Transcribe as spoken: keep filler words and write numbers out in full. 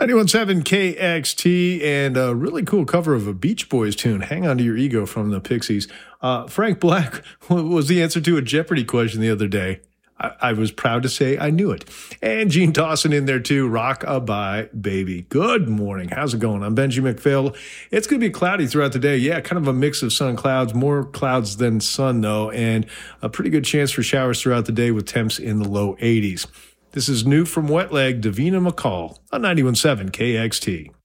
ninety-one point seven K X T and a really cool cover of a Beach Boys tune, Hang On to Your Ego from the Pixies. Uh, Frank Black was the answer to a Jeopardy question the other day. I, I was proud to say I knew it. And Gene Dawson in there too, Rock-a-Bye Baby. Good morning. How's it going? I'm Benji McPhail. It's going to be cloudy throughout the day. Yeah, kind of a mix of sun and clouds, more clouds than sun though, and a pretty good chance for showers throughout the day with temps in the low eighties. This is new from Wet Leg, Davina McCall on ninety-one point seven K X T.